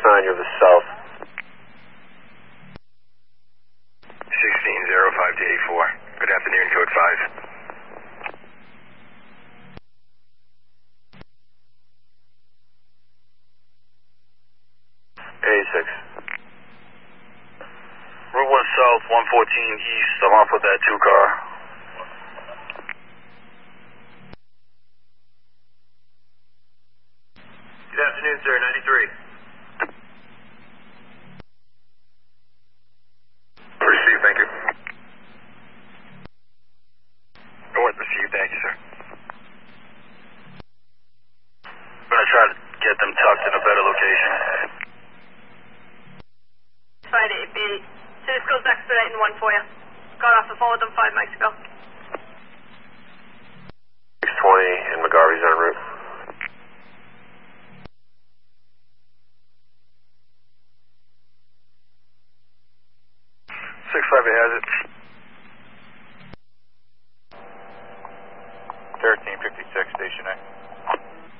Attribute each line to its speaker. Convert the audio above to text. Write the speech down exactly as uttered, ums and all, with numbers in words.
Speaker 1: nine, you're the south.
Speaker 2: sixteen oh five to eighty-four. Good afternoon, code five.
Speaker 1: eighty-six.
Speaker 2: Route one south, one fourteen east. I'm off with that two car. Good afternoon, sir. ninety-three. Received, thank you. North, received, thank you, sir. I'm gonna try to get them tucked in a better location.
Speaker 3: five eight eight. Cisco's expediting one for you. Got off the phone with them five mics ago.
Speaker 1: six twenty and McGarvey's en route.
Speaker 2: six five eight has it. thirteen fifty-six, station A.